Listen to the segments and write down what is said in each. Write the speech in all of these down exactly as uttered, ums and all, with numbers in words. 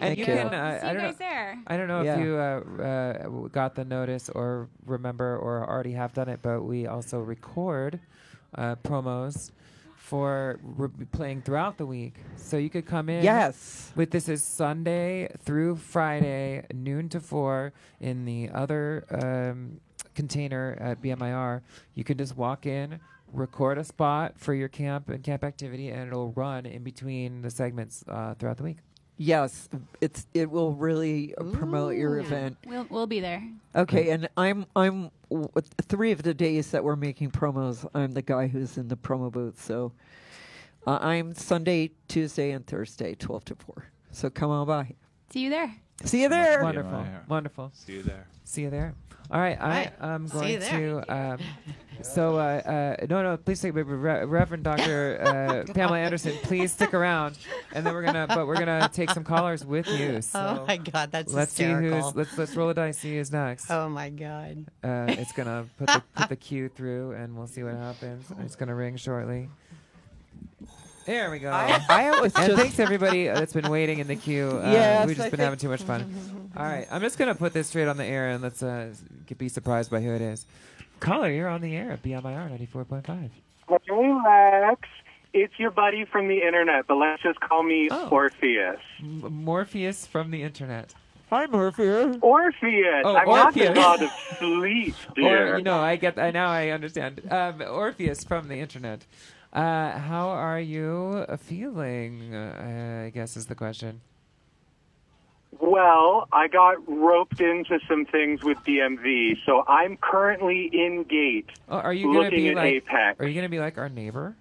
And Thank you you. can. See Uh, you I don't guys know. there. I don't know Yeah. if you uh, uh, w- got the notice or remember or already have done it, but we also record uh, promos for re- playing throughout the week. So you could come in. Yes. With this is Sunday through Friday, noon to four, in the other um, container at B M I R. You can just walk in, record a spot for your camp and camp activity, and it'll run in between the segments uh, throughout the week. Yes, it's it will really uh, promote your Yeah. event. We'll we'll be there. Okay, and I'm I'm w- three of the days that we're making promos. I'm the guy who's in the promo booth. So uh, I'm Sunday, Tuesday, and Thursday, twelve to four. So come on by. See you there. See you there. Wonderful, Yeah. wonderful. See you there. See you there. All right, I Right. am See going you to. Um, so, uh, uh, no, no, please take Re- Reverend Doctor Uh, Pamela Anderson. Please stick around, and then we're gonna. But we're gonna take some callers with you. So Oh my God, that's let's see hysterical. who's. Let's let's roll a dice. See who's next. Oh my God. Uh, it's gonna put the put the cue through, and we'll see what happens. It's gonna ring shortly. There we go. I, I was And just thanks everybody uh, that's been waiting in the queue. Uh, Yes, we've just I been think- having too much fun. All right, I'm just gonna put this straight on the air and let's uh, s- be surprised by who it is. Caller, you're on the air at B M I R ninety-four point five. Hey, Lex. It's your buddy from the internet, but let's just call me Oh. Orpheus. M- Morpheus from the internet. Hi, Murphy. Orpheus. Oh, I'm not the Orpheus. god of sleep, dear. Or you know, I get. I now I understand. Um, Orpheus from the internet. Uh, how are you uh, feeling? Uh, I guess is the question. Well, I got roped into some things with D M V, so I'm currently in gate Oh, are you gonna looking be at like? Apex. Are you gonna be like our neighbor?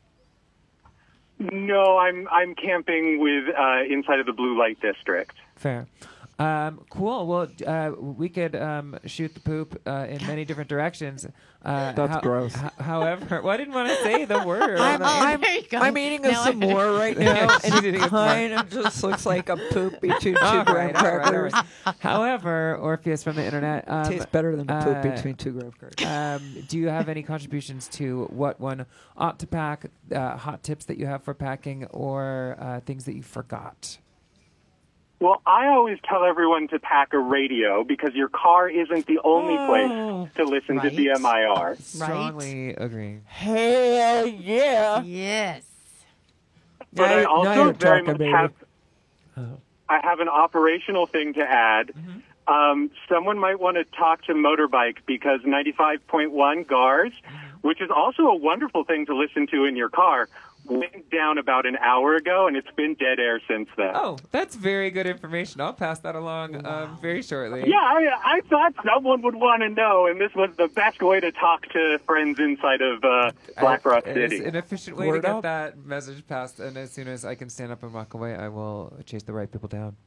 No, I'm I'm camping with uh, inside of the blue light district. Fair. Um, cool. Well, uh, we could um, shoot the poop uh, in many different directions. Uh, That's gross. h- however, well, I didn't want to say the word. I'm, on the- I'm, There you go. I'm eating a Now I- s'more right Yeah, now, she's and eating it a s'more. kind of just looks like a poop between two All graham right, all right, all crackers. right. However, Orpheus from the internet. Um, Tastes better than poop uh, between two graham crackers. Um, do you have any contributions to what one ought to pack, uh, hot tips that you have for packing, or uh, things that you forgot? Well, I always tell everyone to pack a radio because your car isn't the only Oh. place to listen Right. to B M I R. Strongly agree. Hell yeah! Yes. But Now I you- now also you're very talking, much baby. have Oh. I have an operational thing to add. Mm-hmm. Um, someone might want to talk to Motorbike because ninety-five point one G A R S, which is also a wonderful thing to listen to in your car, went down about an hour ago, and it's been dead air since then. Oh, that's very good information. I'll pass that along um, very shortly. Yeah, I, I thought someone would want to know, and this was the best way to talk to friends inside of uh, Black Rock I- City. It's an efficient way Word to get up. that message passed, and as soon as I can stand up and walk away, I will chase the right people down.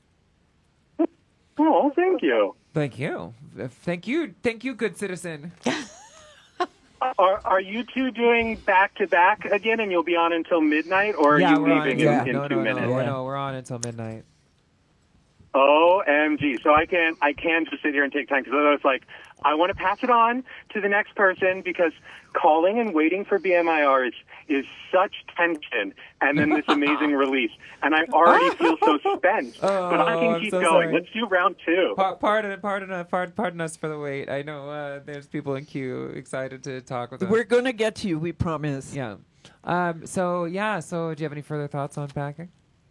Oh, thank you. Thank you. Uh, Thank you. Thank you, good citizen. Are, are you two doing back-to-back again, and you'll be on until midnight, or are yeah, you we're on. leaving Yeah. in, in no, two no, minutes? no, Yeah. no, we're on until midnight. O M G. So I can I can just sit here and take time because otherwise, like, I want to pass it on to the next person because calling and waiting for B M I R is, is such tension and then this amazing release. And I already feel so spent. Oh, but I can I'm keep so going. sorry. Let's do round two. Pa- Pardon, pardon, uh, pardon, pardon us for the wait. I know uh, there's people in queue excited to talk with us. We're gonna get to you, we promise. Yeah. Um, so, yeah, so do you have any further thoughts on packing?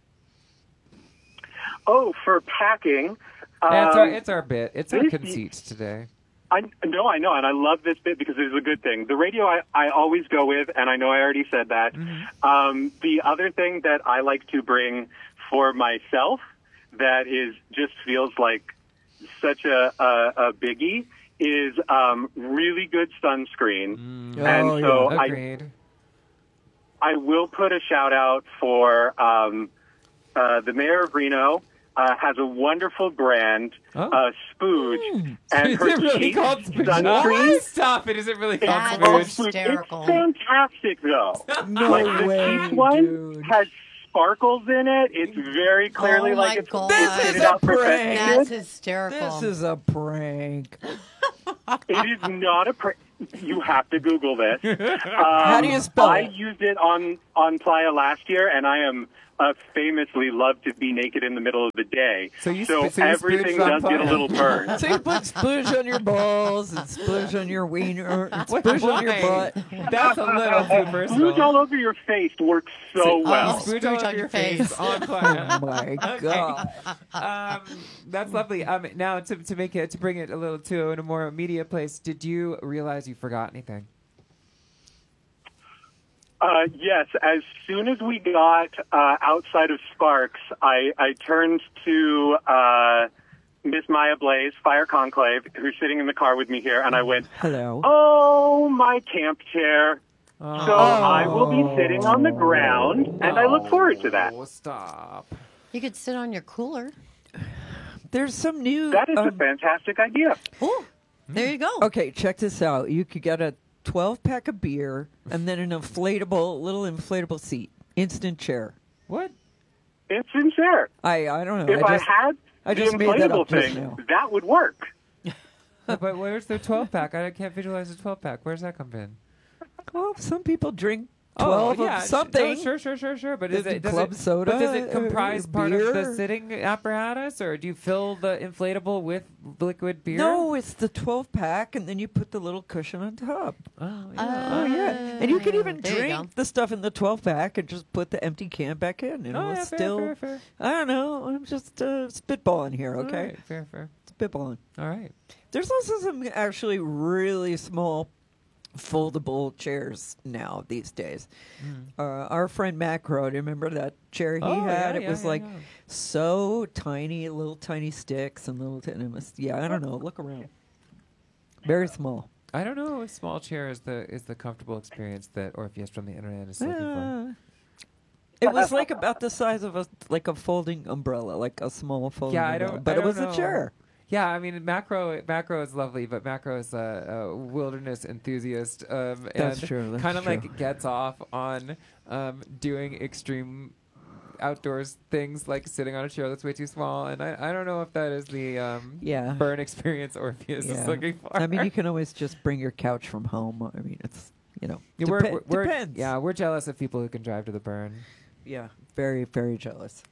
Oh, for packing. Yeah, it's, um, our, it's our bit. It's our this- conceit today. I no, I know, and I love this bit because it is a good thing. The radio I, I always go with, and I know I already said that. Mm-hmm. Um, the other thing that I like to bring for myself that is just feels like such a, a, a biggie is um, really good sunscreen. Mm. And Oh, so yeah. I, Agreed. I will put a shout out for um, uh, the mayor of Reno. Uh, has a wonderful brand, Oh. uh, Spooge, and Is her it really cheap called Spooge? sunscreen. Stop it. Is it really called That's Spooge? hysterical. It's fantastic, though. No like, the way, cheap one dude. has sparkles in it. It's very clearly Oh, like my it's God. it's This is fitted a out for prank. That's Christmas. hysterical. This is a prank. It is not a prank. You have to Google this. Um, How do you spell I it? used it on on Playa last year, and I am uh, famously love to be naked in the middle of the day. So you sp- so you everything splooged on does get a fire. little burned. So you put splooge on your balls and splooge on your wiener and What- splooge on your why? butt. That's a little too personal. Splooge all over your face works so You well. spooge all over your face on Oh fire. my god! um, that's lovely. Um, now to to make it to bring it a little to a more immediate place. Did you realize you forgot anything? Uh, yes, as soon as we got uh, outside of Sparks, I, I turned to uh, Miss Maya Blaze, Fire Conclave, who's sitting in the car with me here, and I went, Hello. "Oh, my camp chair." Oh. So I will be sitting on the ground, and I look forward to that. Oh, stop. You could sit on your cooler. There's some new. That is a um, fantastic idea. Ooh, there you go. Okay, check this out. You could get a twelve pack of beer and then an inflatable, little inflatable seat, instant chair. What? It's sincere. I I don't know. If I I, just, had I the just made that inflatable up just thing, now. that would work. But where's the twelve pack? I can't visualize a twelve pack. Where's that come in? Well, some people drink twelve oh, yeah, of sh- something. no, sure, sure, sure, sure. But is There's it does club it, soda, But does it uh, comprise part of the beer. sitting apparatus, or do you fill the inflatable with liquid beer? No, it's the twelve pack, and then you put the little cushion on top. Oh, yeah. Uh, Oh yeah, and you can even There you drink go. the stuff in the twelve pack and just put the empty can back in, and Oh, it yeah, was fair, still. fair, fair. I don't know. I'm just uh, spitballing here. All Okay, right, fair, fair. spitballing. All right. There's also some actually really small foldable chairs now these days. Uh, our friend Macro, do you remember that chair he Oh, had? yeah, it yeah, was yeah, like yeah. so tiny, little tiny sticks and little. T- and it was, yeah, I don't know. Look around. Very small. I don't know if small chair is the is the comfortable experience that Orpheus from the internet is looking for. Uh, it was like about the size of a like a folding umbrella, like a small folding Yeah, I umbrella. don't. But I it don't was know. a chair. Yeah, I mean, macro macro is lovely, but macro is a, a wilderness enthusiast. Um, That's and true, that's Kind of true. like gets off on um, doing extreme outdoors things, like sitting on a chair that's way too small. And I, I don't know if that is the um, Yeah. burn experience Orpheus Yeah. is looking for. I mean, you can always just bring your couch from home. I mean, it's you know, Yeah, we're, depe- we're, we're- depends. Yeah, we're jealous of people who can drive to the burn. yeah, very very jealous.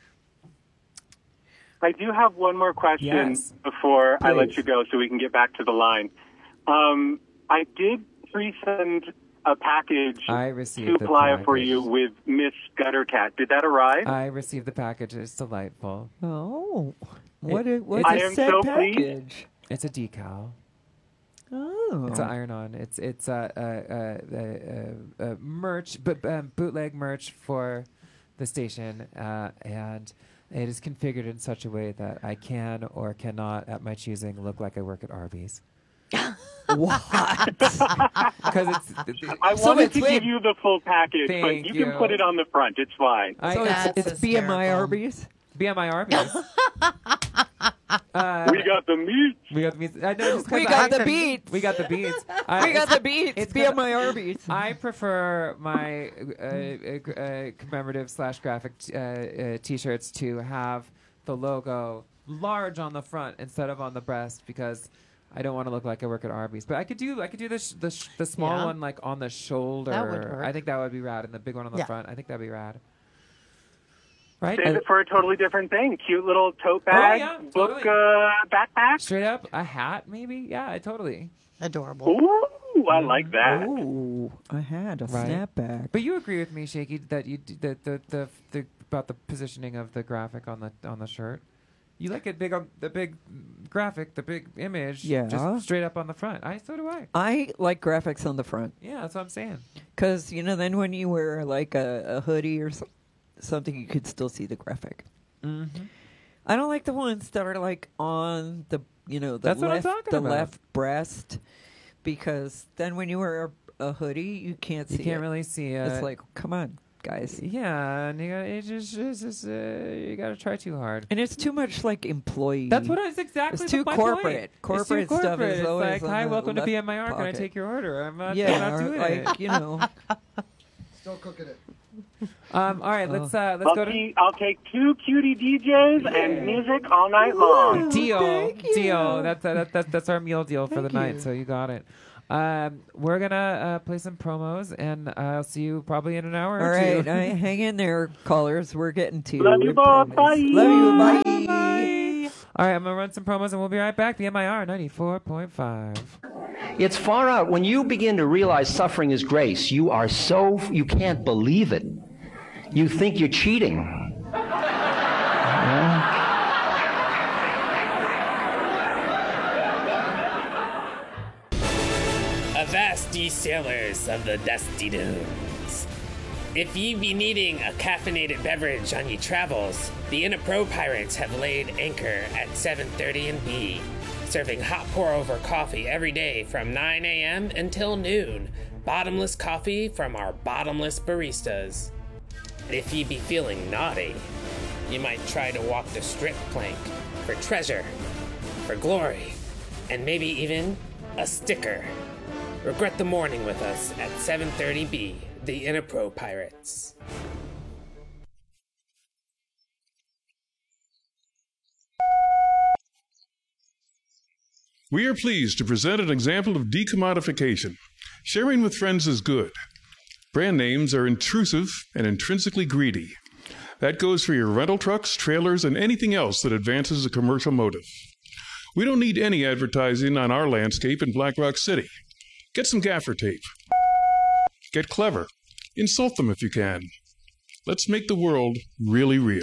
I do have one more question Yes. before I let Please. you go so we can get back to the line. Um, I did pre-send a package I received to the Playa for package. you with Miss Guttercat. Did that arrive? I received the package. It's delightful. Oh, what It- a what I a am sad so pleased. package. It's a decal. Oh, It's an iron-on. It's it's a uh, uh, uh, uh, uh, merch, but um, bootleg merch for the station, uh, and it is configured in such a way that I can or cannot, at my choosing, look like I work at Arby's. what? Because it's. I So wanted it's to wait- give you the full package, Thank but you, you. can put it on the front. It's fine. I, so That's it's, it's B M I hysterical. Arby's. B M I Arby's. uh, We got the meat. we got the beats. I know, just 'cause We I- got the beats. We got the beats. I- We got the beats. it's B M I Arby's. I prefer my uh, uh, gr- uh, commemorative slash graphic t- uh, uh, t-shirts to have the logo large on the front instead of on the breast because I don't want to look like I work at Arby's. But I could do I could do the sh- the, sh- the small Yeah. one like on the shoulder. That would work. I think that would be rad, and the big one on the Yeah. front. I think that'd be rad. Right? Save Uh, it for a totally different thing. Cute little tote bag, yeah, book totally. uh, backpack. straight up a hat, maybe. Yeah, totally. Adorable. Ooh, I like that. Ooh, I had a Right. snapback. But you agree with me, Shaky, that you d- that the, the the about the positioning of the graphic on the on the shirt. You like it big on the big graphic, the big image, Yeah. just straight up on the front. I so do I. I like graphics on the front Yeah, that's what I'm saying. because you know then when you wear like a, a hoodie or so- something, you could still see the graphic. Mm-hmm. I don't like the ones that are like on the you know the That's what I'm left talking the about. left breast because then when you wear a, a hoodie you can't You see can't it. really see it. It's like come on guys, yeah, and you got it just, it's just uh, you got to try too hard. and it's too much like employee. That's what I was exactly. It's too my corporate. Point. It's too Corporate stuff corporate. is It's always like, on hi, the welcome to left B M I R. Can I pocket. take your order? I'm not. yeah, I'm not or, doing like it. you know. Still cooking it. Um, all right, let's uh, let's I'll, go to be, I'll take two cutie D Js and music all night long. deal. thank you. Deal. That's that, that, that's that's our meal deal for the Thank night. you. So you got it. Um, we're gonna uh, play some promos, and uh, I'll see you probably in an hour. All or right, two. I, hang in there, callers. We're getting to you. Love you We both. promise. Bye. Love you. Bye. All right, I'm gonna run some promos, and we'll be right back. B M I R ninety-four point five. It's far out. When you begin to realize suffering is grace, you are so, you can't believe it. You think you're cheating. Yeah. Avast ye sailors of the dusty dunes. If ye be needing a caffeinated beverage on ye travels, the Innapro Pirates have laid anchor at seven thirty and B, serving hot pour-over coffee every day from nine a.m. until noon. Bottomless coffee from our bottomless baristas. If ye be feeling naughty, you might try to walk the strip plank for treasure, for glory, and maybe even a sticker. Regret the morning with us at seven thirty B, the Innapro Pirates. We are pleased to present an example of decommodification. Sharing with friends is good. Brand names are intrusive and intrinsically greedy. That goes for your rental trucks, trailers, and anything else that advances a commercial motive. We don't need any advertising on our landscape in Black Rock City. Get some gaffer tape. Get clever. Insult them if you can. Let's make the world really real.